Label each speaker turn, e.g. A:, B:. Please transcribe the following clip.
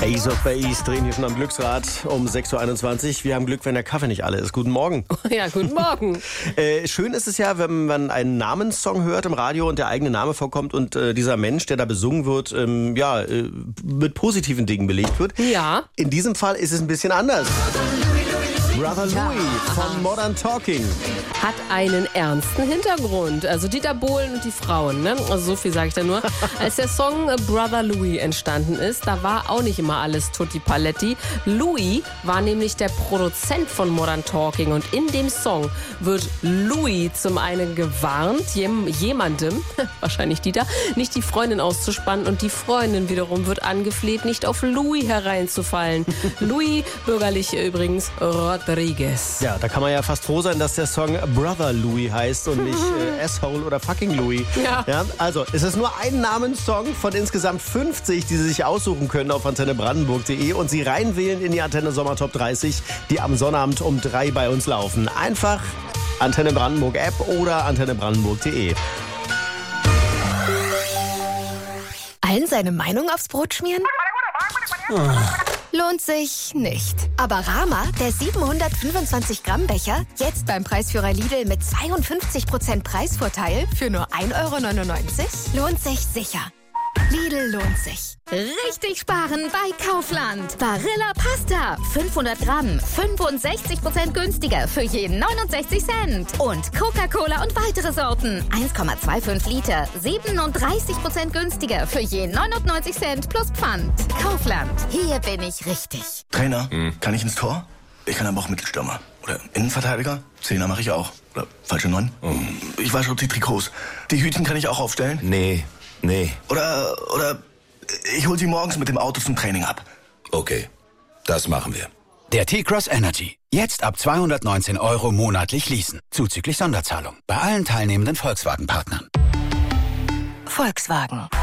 A: Ace of Base drehen hier schon am Glücksrad um 6.21 Uhr. Wir haben Glück, wenn der Kaffee nicht alle ist. Guten Morgen.
B: Ja, guten Morgen.
A: Schön ist es ja, wenn man einen Namenssong hört im Radio und der eigene Name vorkommt und dieser Mensch, der da besungen wird, mit positiven Dingen belegt wird.
B: Ja.
A: In diesem Fall ist es ein bisschen anders. Brother Louie von Modern Talking.
B: Hat einen ernsten Hintergrund. Also Dieter Bohlen und die Frauen, ne? Also so viel sage ich da nur. Als der Song Brother Louie entstanden ist, da war auch nicht immer alles tutti paletti. Louie war nämlich der Produzent von Modern Talking und in dem Song wird Louie zum einen gewarnt, jemandem, wahrscheinlich Dieter, nicht die Freundin auszuspannen und die Freundin wiederum wird angefleht, nicht auf Louie hereinzufallen. Louie, bürgerlich übrigens Rodriguez.
A: Ja, da kann man ja fast froh sein, dass der Song Brother Louie heißt und nicht Asshole oder Fucking Louie.
B: Ja.
A: Also, es ist nur ein Namenssong von insgesamt 50, die Sie sich aussuchen können auf antennebrandenburg.de und Sie reinwählen in die Antenne Sommer Top 30, die am Sonnabend um 3 bei uns laufen. Einfach Antenne Brandenburg App oder antennebrandenburg.de.
C: Allen seine Meinung aufs Brot schmieren? Lohnt sich nicht. Aber Rama, der 725 Gramm Becher, jetzt beim Preisführer Lidl mit 52% Preisvorteil für nur 1,99 €, lohnt sich sicher. Lidl lohnt sich. Richtig sparen bei Kaufland. Barilla Pasta, 500 Gramm, 65% günstiger für je 69 Cent. Und Coca-Cola und weitere Sorten, 1,25 Liter, 37% günstiger für je 99 Cent plus Pfand. Kaufland, hier bin ich richtig.
D: Trainer, kann ich ins Tor? Ich kann aber auch Mittelstürmer. Oder Innenverteidiger? Zehner mache ich auch. Oder falsche 9? Ich wasche die Trikots. Die Hütchen kann ich auch aufstellen?
E: Nee.
D: Oder ich hol sie morgens mit dem Auto zum Training ab.
E: Okay, das machen wir.
F: Der T-Cross Energy. Jetzt ab 219 € monatlich leasen. Zuzüglich Sonderzahlung. Bei allen teilnehmenden Volkswagen-Partnern.
C: Volkswagen.